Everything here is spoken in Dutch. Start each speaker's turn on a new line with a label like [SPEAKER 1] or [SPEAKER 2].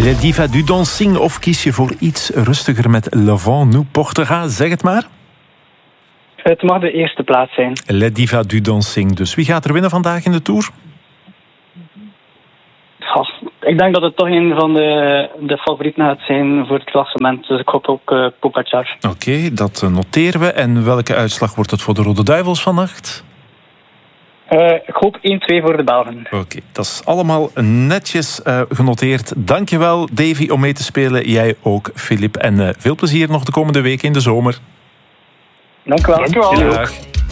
[SPEAKER 1] Le Diva du Dancing, of kies je voor iets rustiger met Le Vent nous portera? Zeg het maar.
[SPEAKER 2] Het mag de eerste plaats zijn.
[SPEAKER 1] Le Diva du Dancing. Dus wie gaat er winnen vandaag in de Tour?
[SPEAKER 2] Ik denk dat het toch een van de favorieten gaat zijn voor het klassement. Dus ik hoop ook Pogacar.
[SPEAKER 1] Oké, dat noteren we. En welke uitslag wordt het voor de Rode Duivels vannacht?
[SPEAKER 2] Ik hoop 1-2 voor de Belgen.
[SPEAKER 1] Oké, dat is allemaal netjes genoteerd. Dankjewel, Davy, om mee te spelen. Jij ook, Filip. En veel plezier nog de komende week in de zomer.
[SPEAKER 2] Dank u wel.
[SPEAKER 3] Dank u wel.
[SPEAKER 1] Dag.